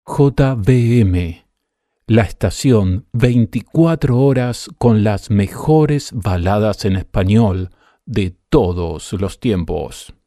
JBM, la estación 24 horas con las mejores baladas en español de todos los tiempos.